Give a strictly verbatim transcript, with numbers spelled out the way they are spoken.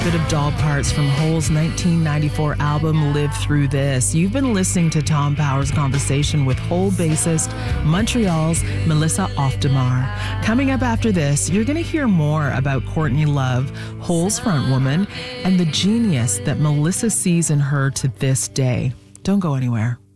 bit of doll parts from Hole's nineteen ninety-four album Live Through This. You've been listening to Tom Power's conversation with Hole bassist Montreal's Melissa Ofdemar. Coming up after this, you're going to hear more about Courtney Love, Hole's frontwoman, and the genius that Melissa sees in her to this day. Don't go anywhere.